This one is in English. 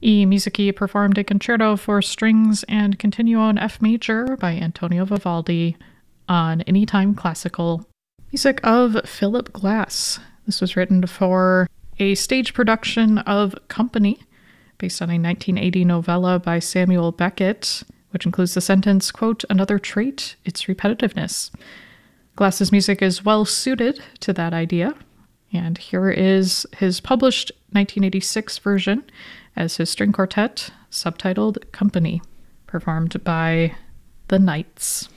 E. Musici performed a concerto for strings and continuo in F major by Antonio Vivaldi on Anytime Classical. Music of Philip Glass. This was written for a stage production of Company, based on a 1980 novella by Samuel Beckett, which includes the sentence, quote, "Another trait, its repetitiveness." Glass's music is well suited to that idea, and here is his published 1986 version as his string quartet, subtitled Company, performed by the Knights.